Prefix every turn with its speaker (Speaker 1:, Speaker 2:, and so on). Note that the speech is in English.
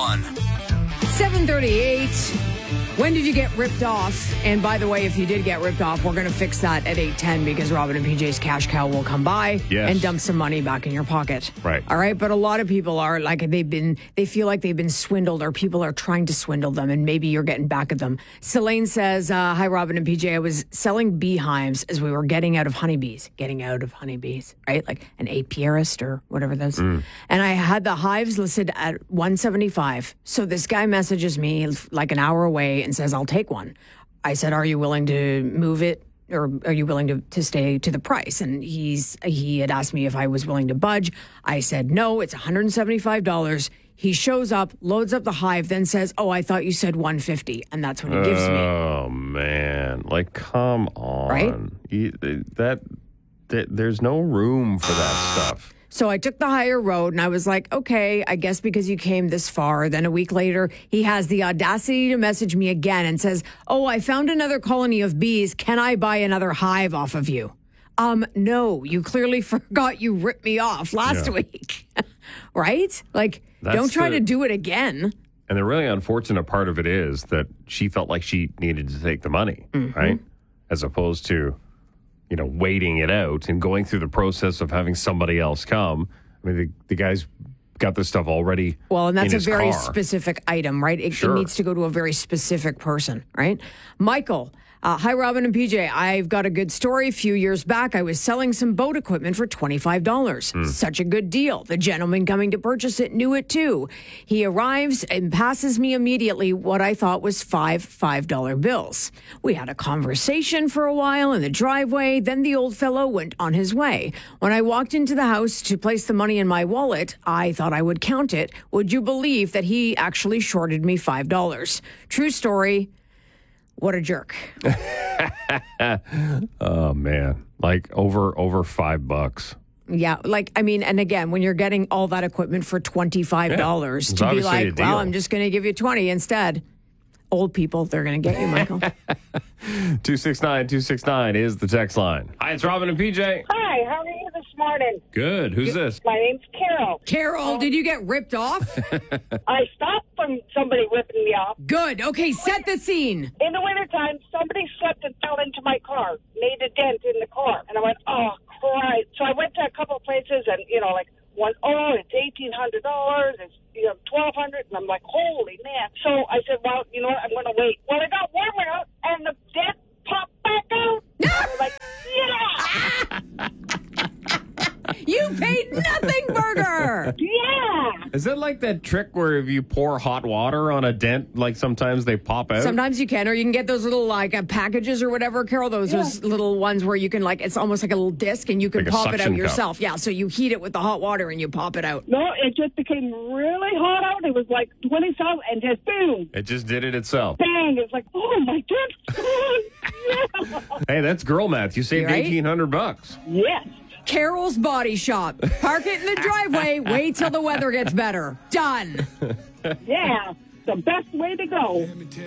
Speaker 1: 101.
Speaker 2: 7:38. When did you get ripped off? And by the way, if you did get ripped off, we're going to fix that at 8:10 because Robin and PJ's cash cow will come by and dump some money back in your pocket.
Speaker 3: Right.
Speaker 2: All right. But a lot of people are like, they feel like they've been swindled or people are trying to swindle them and maybe you're getting back at them. Selene says, hi, Robin and PJ. I was selling beehives as we were getting out of honeybees, right? Like an apiarist or whatever those. And I had the hives listed at $175. So this guy messages me like an hour away and says, I'll take one. I said, are you willing to move it? Or are you willing to stay to the price? And he had asked me if I was willing to budge. I said, no, it's $175. He shows up, loads up the hive, then says, oh, I thought you said $150. And that's what he gives me.
Speaker 3: Oh, man. Like, come on.
Speaker 2: Right?
Speaker 3: There's no room for that stuff.
Speaker 2: So I took the higher road and I was like, okay, I guess because you came this far. Then a week later, he has the audacity to message me again and says, oh, I found another colony of bees. Can I buy another hive off of you? No, you clearly forgot you ripped me off last week. Right? Like, don't try to do it again.
Speaker 3: And the really unfortunate part of it is that she felt like she needed to take the money, right? As opposed to, waiting it out and going through the process of having somebody else come. I mean, the guy's got this stuff already.
Speaker 2: Well, and that's
Speaker 3: in
Speaker 2: a
Speaker 3: his
Speaker 2: very
Speaker 3: car.
Speaker 2: specific item, right? It needs to go to a very specific person, right? Michael, hi, Robin and PJ. I've got a good story. A few years back, I was selling some boat equipment for $25. Such a good deal. The gentleman coming to purchase it knew it too. He arrives and passes me immediately what I thought was five $5 bills. We had a conversation for a while in the driveway. Then the old fellow went on his way. When I walked into the house to place the money in my wallet, I thought I would count it. Would you believe that he actually shorted me $5? True story. What a jerk.
Speaker 3: Oh, man. Like over $5.
Speaker 2: Yeah. And again, when you're getting all that equipment for $25 to be like, well, I'm just going to give you 20 instead. Old people, they're going to get you, Michael.
Speaker 3: 269-269 is the text line. Hi, it's Robin and PJ.
Speaker 4: Hi, how are you this morning?
Speaker 3: Good. Who's this?
Speaker 4: My name's Carol.
Speaker 2: Carol, did you get ripped off?
Speaker 4: I stopped from somebody ripping me off.
Speaker 2: Good. Okay, set the scene.
Speaker 4: In the wintertime, somebody slipped and fell into my car, made a dent in the car. And I went, oh, Christ. So I went to a couple of places and, it's $1,800. It's, $1,200. And I'm like, holy man. So I said, well, you know what? I'm going to wait. Well, it got warmer out and the dent popped back out. I was like, yeah.
Speaker 2: You paid nothing, Burger.
Speaker 4: Yeah.
Speaker 3: Is that like that trick where if you pour hot water on a dent, like sometimes they pop out?
Speaker 2: Sometimes you can, or you can get those little packages or whatever, Carol. Those little ones where you can it's almost like a little disc and you can
Speaker 3: like
Speaker 2: pop it out
Speaker 3: cup.
Speaker 2: yourself. Yeah, so you heat it with the hot water and you pop it out.
Speaker 4: No, it just became really hot out. It was like 20-something and just boom.
Speaker 3: It just did it itself.
Speaker 4: Bang. It's like, oh, my God. Yeah.
Speaker 3: Hey, that's girl math. You saved
Speaker 2: Right?
Speaker 3: $1,800.
Speaker 4: Yes.
Speaker 2: Carol's Body Shop. Park it in the driveway. Wait till the weather gets better. Done.
Speaker 4: Yeah. The best way to go.